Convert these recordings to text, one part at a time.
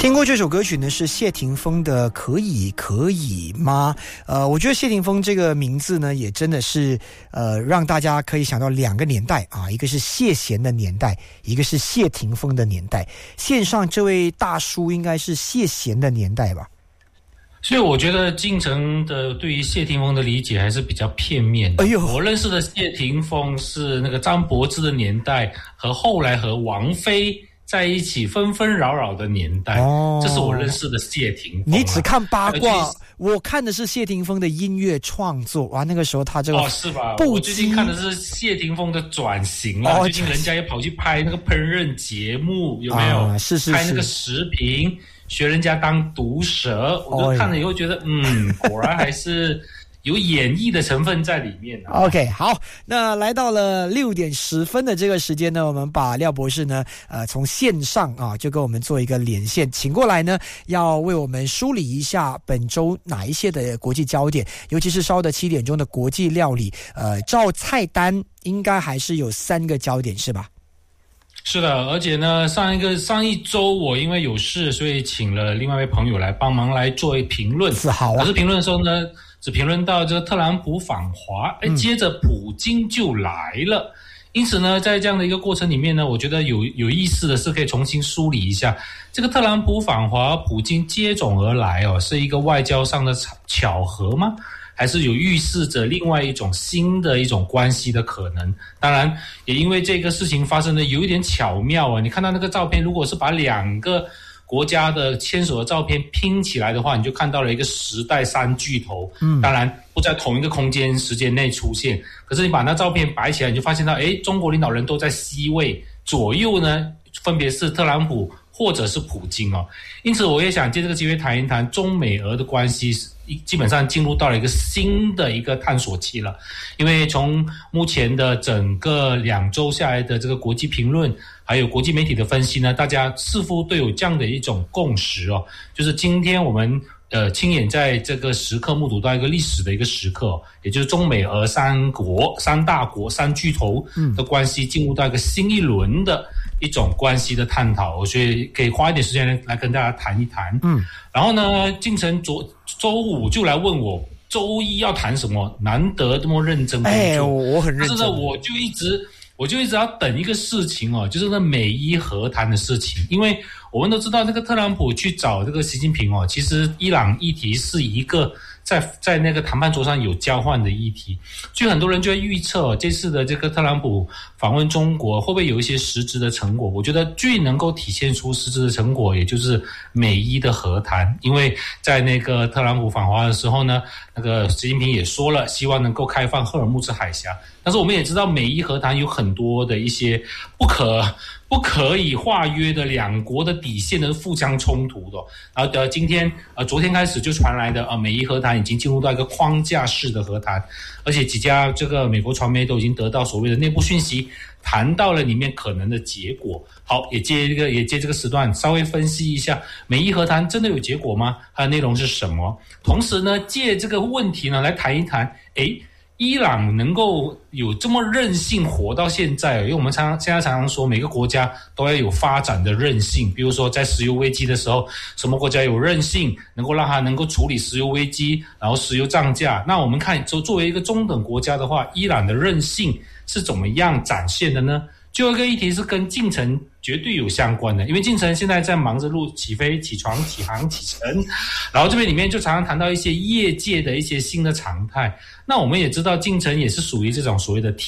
听过这首歌曲呢，是谢霆锋的可以吗？我觉得谢霆锋这个名字呢，也真的是让大家可以想到两个年代啊，一个是谢贤的年代，一个是谢霆锋的年代。线上这位大叔应该是谢贤的年代吧？ 所以我觉得晋城的对于谢霆锋的理解还是比较片面的。我认识的谢霆锋是那个张柏芝的年代，和后来和王菲在一起纷纷扰扰的年代，这是我认识的谢霆锋。 你只看八卦，我看的是谢霆锋的音乐创作。哇，那个时候他这个是吧？我最近看的是谢霆锋的转型了。最近人家也跑去拍那个烹饪节目，有没有？ 是拍那个食评，学人家当毒蛇。我都看了以后觉得，果然还是有演绎的成分在里面 OK， 好，那来到了6点10分的这个时间呢，我们把廖博士呢，从线上啊就跟我们做一个连线，请过来呢，要为我们梳理一下本周哪一些的国际焦点，尤其是稍的7点钟的国际料理，照菜单应该还是有3个焦点是吧？ 是的，而且呢，上一周我因为有事，所以请了另外一位朋友来帮忙来做评论。 好啊。 可是评论的时候呢，只评论到这个特朗普访华，接着普京就来了。因此呢，在这样的一个过程里面呢，我觉得有意思的是可以重新梳理一下这个特朗普访华，普京接踵而来是一个外交上的巧合吗？还是有预示着另外一种新的一种关系的可能？当然，也因为这个事情发生的有一点巧妙你看到那个照片，如果是把2个国家的牵手的照片拼起来的话，你就看到了一个时代3巨头。当然不在同一个空间时间内出现，可是你把那照片摆起来，你就发现到，中国领导人都在 C 位，左右呢分别是特朗普或者是普京因此我也想借这个机会谈一谈中美俄的关系，基本上进入到了一个新的一个探索期了。因为从目前的整个2周下来的这个国际评论还有国际媒体的分析呢，大家似乎都有这样的一种共识就是今天我们亲眼在这个时刻目睹到一个历史的一个时刻也就是中美俄三大国3巨头的关系进入到一个新一轮的一种关系的探讨，我觉得可以花一点时间来跟大家谈一谈。然后呢，晋城周5就来问我周1要谈什么，难得这么认真工作。 我很认真。 但是呢，我就一直要等一个事情就是那美伊和谈的事情。因为我们都知道这个特朗普去找这个习近平其实伊朗议题是一个在那个谈判桌上有交换的议题，所以很多人就会预测这次的这个特朗普访问中国会不会有一些实质的成果。我觉得最能够体现出实质的成果也就是美伊的和谈。因为在那个特朗普访华的时候呢，那个习近平也说了希望能够开放赫尔木兹海峡，但是我们也知道美伊和谈有很多的一些不可以化约的2国的底线的互相冲突的。然后昨天开始就传来的美伊和谈已经进入到一个框架式的和谈，而且几家这个美国传媒都已经得到所谓的内部讯息，谈到了里面可能的结果。好，也借这个时段稍微分析一下美伊和谈真的有结果吗？它的内容是什么？同时呢，借这个问题呢来谈一谈伊朗能够有这么韧性活到现在，因为我们现在常常说每个国家都要有发展的韧性，比如说在石油危机的时候，什么国家有韧性能够让它能够处理石油危机，然后石油涨价。那我们看作为一个中等国家的话，伊朗的韧性是怎么样展现的呢？最后一个议题是跟进程绝对有相关的，因为进程现在在忙着起飞、起床、起航、启程，然后这边里面就常常谈到一些业界的一些新的常态。那我们也知道进程也是属于这种所谓的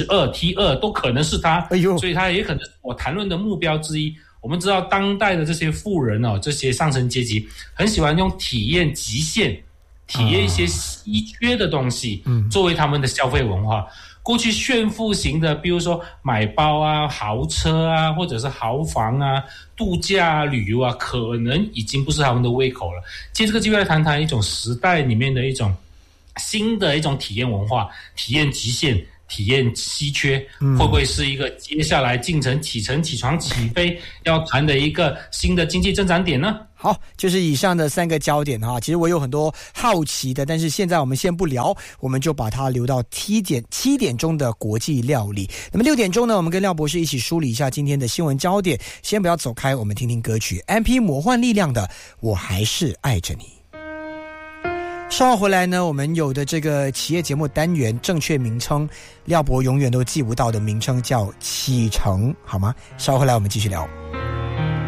T12 都可能是它，所以它也可能是我谈论的目标之一。我们知道当代的这些富人这些上层阶级很喜欢用体验极限，体验一些稀缺的东西作为他们的消费文化。过去炫富型的，比如说买包啊、豪车啊，或者是豪房啊、度假啊、旅游啊，可能已经不是他们的胃口了。借这个机会来谈谈一种时代里面的一种新的一种体验文化，体验极限，体验稀缺，会不会是一个接下来进程起床起飞要谈的一个新的经济增长点呢？ 好，就是以上的3个焦点哈。其实我有很多好奇的，但是现在我们先不聊，我们就把它留到7点钟的国际料理。那么6点钟呢，我们跟廖博士一起梳理一下今天的新闻焦点。先不要走开，我们听听歌曲 MP 魔幻力量的《我还是爱着你》。稍后回来呢，我们有的这个企业节目单元正确名称，廖博永远都记不到的名称叫启程，好吗？稍后回来我们继续聊。